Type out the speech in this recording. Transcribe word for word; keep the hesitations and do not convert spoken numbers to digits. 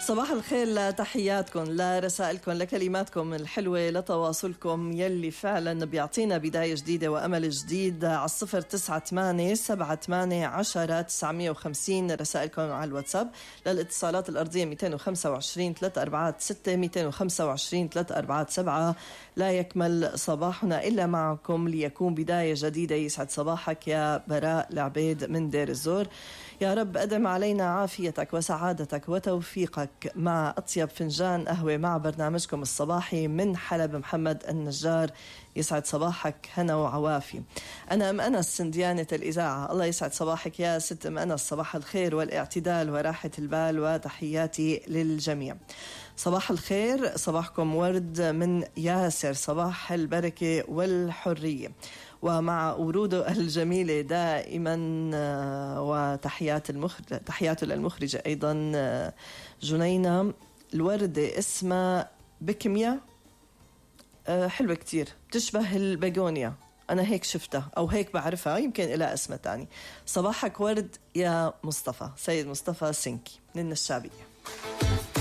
صباح الخير لتحياتكم، لرسائلكم، لكلماتكم الحلوة، لتواصلكم يلي فعلا بيعطينا بداية جديدة وأمل جديد على الصفر تسعة ثمانية سبعة ثمانية عشرة تسعمية وخمسين. رسائلكم على الواتساب للاتصالات الأرضية مئتين وخمسة وعشرين ثلاثة أربعة ستة مئتين وخمسة وعشرين ثلاثة أربعة سبعة. لا يكمل صباحنا إلا معكم ليكون بداية جديدة. يسعد صباحك يا براء العبيد من دير الزور. يا رب أدم علينا عافيتك وسعادتك وتوفيقك مع أطيب فنجان قهوة مع برنامجكم الصباحي من حلب. محمد النجار، يسعد صباحك هنا وعوافي. أنا أم أنس سنديانة الإذاعة. الله يسعد صباحك يا ست أم أنس، صباح الخير والاعتدال وراحة البال وتحياتي للجميع. صباح الخير، صباحكم ورد من ياسر، صباح البركة والحرية ومع وروده الجميلة دائما. وتحيات المخرج تحياته للمخرجة أيضا جنينة. الوردة اسمها بكمية، حلوة كتير، بتشبه البيغونيا، أنا هيك شفتها أو هيك بعرفها، يمكن إلى اسم تاني. صباحك ورد يا مصطفى، سيد مصطفى سنكي من الشعبية.